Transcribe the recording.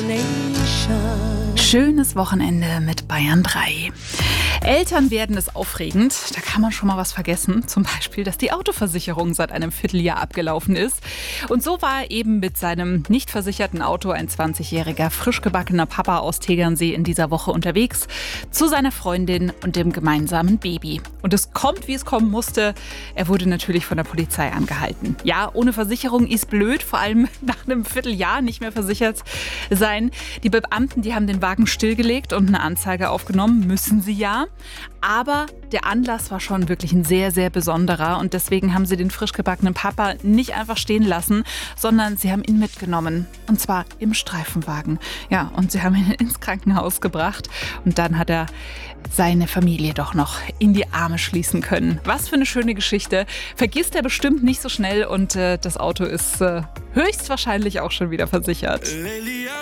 Schönes Wochenende mit Bayern 3. Eltern werden es aufregend. Da kann man schon mal was vergessen. Zum Beispiel, dass die Autoversicherung seit einem Vierteljahr abgelaufen ist. Und so war eben mit seinem nicht versicherten Auto ein 20-jähriger, frisch gebackener Papa aus Tegernsee in dieser Woche unterwegs zu seiner Freundin und dem gemeinsamen Baby. Und es kommt, wie es kommen musste. Er wurde natürlich von der Polizei angehalten. Ja, ohne Versicherung ist blöd, vor allem nach einem Vierteljahr nicht mehr versichert sein. Die Beamten, die haben den Wagen stillgelegt und eine Anzeige aufgenommen, müssen sie ja. Aber der Anlass war schon wirklich ein sehr, sehr besonderer und deswegen haben sie den frisch gebackenen Papa nicht einfach stehen lassen, sondern sie haben ihn mitgenommen und zwar im Streifenwagen. Ja, und sie haben ihn ins Krankenhaus gebracht und dann hat er seine Familie doch noch in die Arme schließen können. Was für eine schöne Geschichte. Vergisst er bestimmt nicht so schnell und das Auto ist höchstwahrscheinlich auch schon wieder versichert.